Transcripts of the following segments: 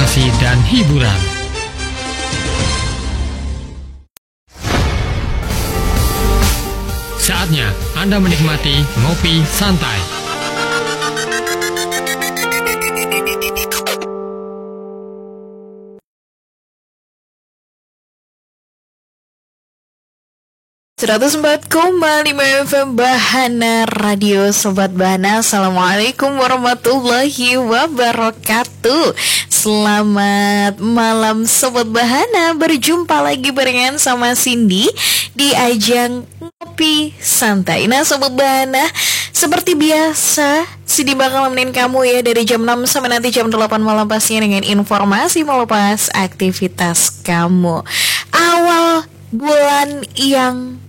informasi dan hiburan. Saatnya Anda menikmati Ngopi Santai. .4,5 FM Bahana Radio. Sobat Bahana, Assalamualaikum warahmatullahi wabarakatuh. Selamat malam Sobat Bahana. Berjumpa lagi barengan sama Cindy di ajang Ngopi Santai. Nah Sobat Bahana, seperti biasa Cindy bakal nemenin kamu ya dari jam 6 sampai nanti jam 8 malam, pastinya dengan informasi melepas aktivitas kamu. Awal bulan yang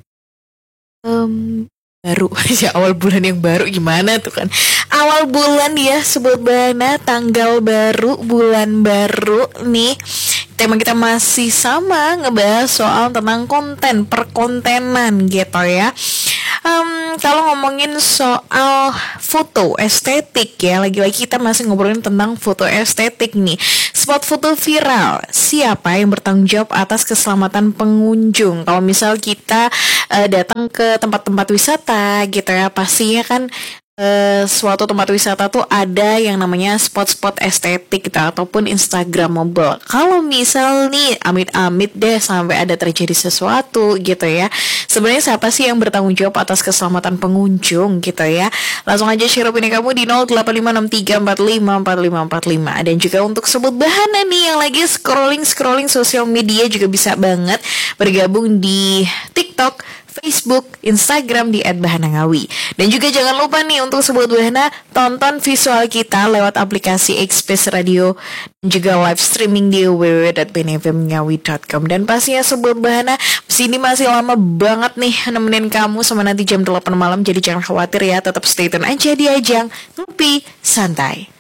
baru ya, awal bulan yang baru gimana tuh kan, awal bulan ya Sobat Bahana, tanggal baru, bulan baru nih. Tema kita masih sama, ngebahas soal tentang konten, perkontenan gitu ya. Kalau ngomongin soal foto estetik ya, lagi-lagi kita masih ngobrolin tentang foto estetik nih. Spot foto viral, siapa yang bertanggung jawab atas keselamatan pengunjung? Kalau misal kita datang ke tempat-tempat wisata gitu ya, pastinya kan suatu tempat wisata tuh ada yang namanya spot-spot estetik gitu, ataupun instagramable. Kalau misal nih amit-amit deh sampai ada terjadi sesuatu gitu ya, sebenarnya siapa sih yang bertanggung jawab atas keselamatan pengunjung gitu ya? Langsung aja share opini kamu di 085634545545. Dan juga untuk Sobat Bahana nih yang lagi scrolling sosial media juga bisa banget bergabung di TikTok, Facebook, Instagram di @bahanangawi. Dan juga jangan lupa nih untuk Sobat Bahana, tonton visual kita lewat aplikasi Express Radio dan juga live streaming di www.benfmngawi.com. Dan pastinya Sobat Bahana, sini masih lama banget nih nemenin kamu sama nanti jam 8 malam. Jadi jangan khawatir ya, tetap stay tune aja di ajang Ngopi Santai.